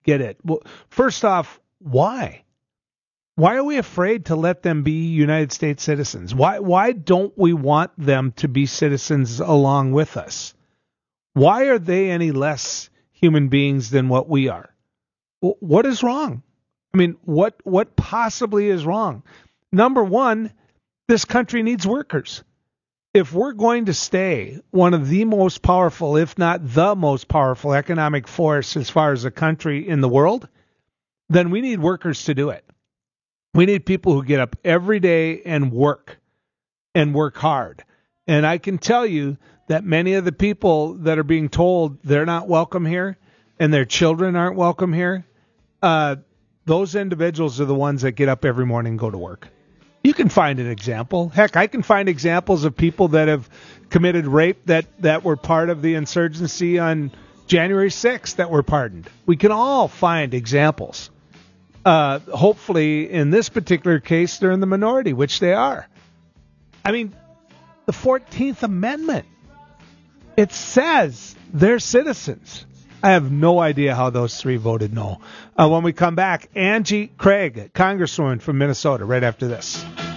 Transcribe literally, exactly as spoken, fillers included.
get it. Well, first off, why? Why are we afraid to let them be United States citizens? Why why don't we want them to be citizens along with us? Why are they any less human beings than what we are? What is wrong? I mean, what what possibly is wrong? Number one, this country needs workers. If we're going to stay one of the most powerful, if not the most powerful economic force as far as a country in the world, then we need workers to do it. We need people who get up every day and work and work hard. And I can tell you that many of the people that are being told they're not welcome here and their children aren't welcome here, uh, those individuals are the ones that get up every morning and go to work. You can find an example. Heck, I can find examples of people that have committed rape that, that were part of the insurgency on January sixth that were pardoned. We can all find examples. Uh, hopefully, in this particular case, they're in the minority, which they are. I mean, the fourteenth Amendment, it says they're citizens. I have no idea how those three voted no. Uh, when we come back, Angie Craig, Congresswoman from Minnesota, right after this.